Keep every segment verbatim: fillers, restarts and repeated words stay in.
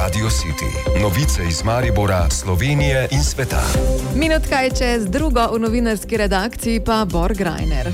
Radio City. Novice iz Maribora, Slovenije in sveta. Minutka je čez drugo, v novinarski redakciji pa Bor Grajner.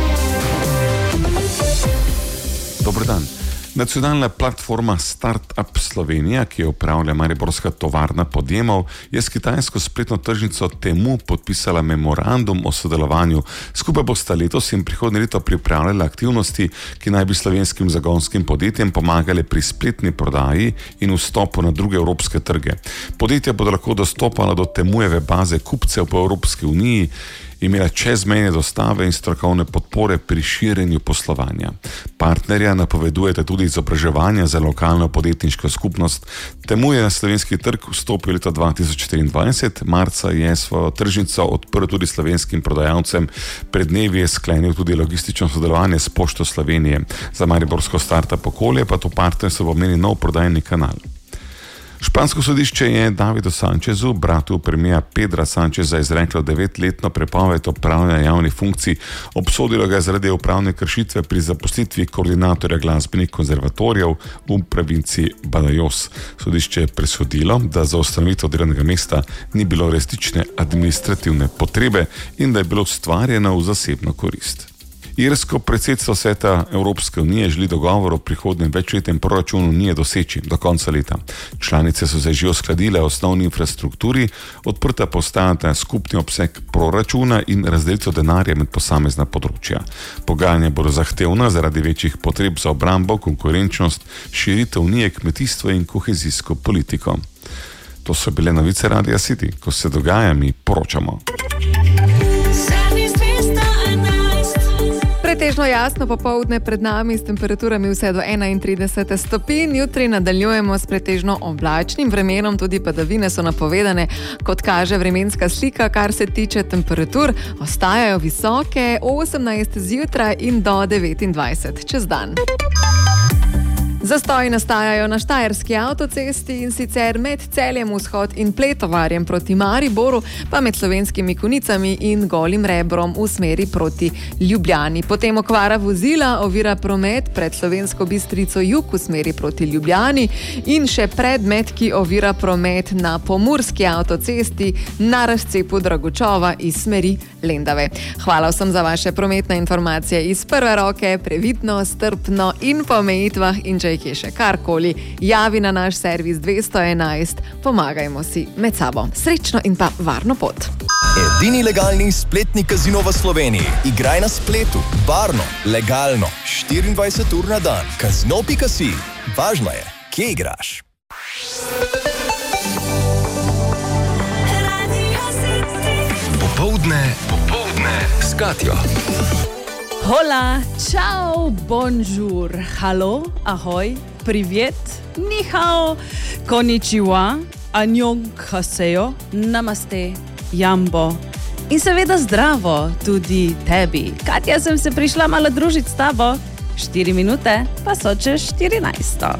Dober dan. Nacionalna platforma Startup Slovenija, ki jo upravlja mariborska tovarna podjemov, je s kitajsko spletno tržnico Temu podpisala memorandum o sodelovanju. Skupaj bosta letos in prihodnje leto pripravljala aktivnosti, ki naj bi slovenskim zagonskim podjetjem pomagale pri spletni prodaji in vstopu na druge evropske trge. Podjetja bodo lahko dostopala do Temujeve baze kupcev po Evropski uniji, imela čezmejne dostave in strokovne podpore pri širjenju poslovanja. Partnerja napovedujete tudi izobraževanja za lokalno podjetniško skupnost. Temu je na slovenski trg vstopil leta dva tisoč štiriindvajset, marca je svojo tržnico odprl tudi slovenskim prodajalcem, pred dnevi je sklenil tudi logistično sodelovanje s Pošto Slovenije. Za mariborsko startup okolje pa to partnerstvo pomeni nov prodajni kanal. Špansko sodišče je Davidu Sanchezu, bratu premiera Pedra Sancheza, izreklo devetletno prepoved opravljanja javnih funkcij. Obsodilo ga je zaradi upravne kršitve pri zaposlitvi koordinatorja glasbenih konzervatorijev v provinciji Badajoz. Sodišče je presodilo, da za ustanovitev delovnega mesta ni bilo resnične administrativne potrebe in da je bilo ustvarjeno v zasebno korist. Irsko predsedstvo Sveta Evropske unije želi dogovor o prihodnjem večletnem proračunu unije doseči do konca leta. Članice so se že uskladile o osnovni infrastrukturi, odprta postajata skupni obseg proračuna in razdelitev denarja med posamezna področja. Pogajanja bodo zahtevna zaradi večjih potreb za obrambo, konkurenčnost, širitev unije, kmetijstvo in kohezijsko politiko. To so bile novice Radia City. Ko se dogaja, mi poročamo. Pretežno jasno popoldne pred nami s temperaturami vse do enaintrideset stopinj. Jutri nadaljujemo s pretežno oblačnim vremenom, tudi padavine so napovedane. Kot kaže vremenska slika, kar se tiče temperatur, ostajajo visoke, osemnajst zjutraj in do devetindvajset čez dan. Zastoji nastajajo na štajerski avtocesti in sicer med Celjem vzhod in Pletovarjem proti Mariboru, pa med Slovenskimi Konicami in Golim Rebrom v smeri proti Ljubljani. Potem okvara vozila ovira promet pred Slovensko Bistrico jug v smeri proti Ljubljani in še predmet, ki ovira promet na pomurski avtocesti na razcepu Dragočova iz smeri Lendave. Hvala vsem za vaše prometne informacije iz prve roke, previdno, strpno in po omejitvah, in če jih je še karkoli, javi na naš servis dvesto enajst, pomagajmo si med sabo. Srečno in pa varno pot. Edini legalni spletni kazino v Sloveniji. Igraj na spletu, varno, legalno, štiriindvajset ur na dan. Kazino pika si. Važno je, kje igraš. Popoldne, popoldne s Katjo. Hola, čau, bonjour, halo, ahoj, privet, ni hao, konnichiwa, annyeong haseyo, namaste, jambo in seveda zdravo tudi tebi. Katja, sem se prišla malo družiti s tabo. Štiri minute pa so čez štirinajsto.